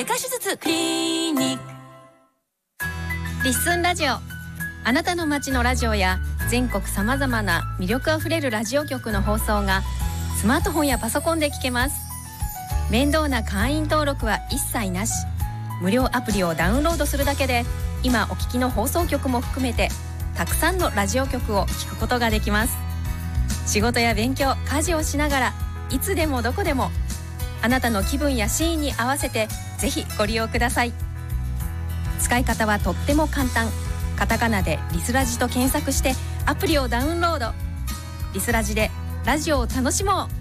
外科手術クリニック。 リッスンラジオ、あなたの街のラジオや全国さまざまな魅力あふれるラジオ局の放送がスマートフォンやパソコンで聞けます。面倒な会員登録は一切なし。無料アプリをダウンロードするだけで今お聞きの放送局も含めてたくさんのラジオ局を聞くことができます。仕事や勉強、家事をしながらいつでもどこでもあなたの気分やシーンに合わせてぜひご利用ください。使い方はとっても簡単。カタカナでリスラジと検索してアプリをダウンロード。リスラジでラジオを楽しもう。